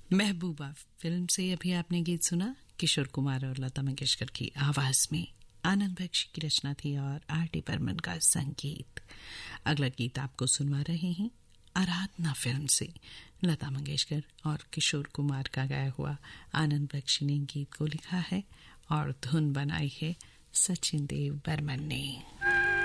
महबूबा film से अभी आपने गीत सुना किशोर कुमार और लता मंगेशकर की आवाज में। आनंद बख्शी की रचना थी और आर.डी. बर्मन का संगीत। अगला गीत आपको सुनवा रहे हैं आराधना फिल्म से। लता मंगेशकर और किशोर कुमार का गाया हुआ आनंद बख्शी ने गीत को लिखा है और धुन बनाई है सचिन देव बर्मन ने।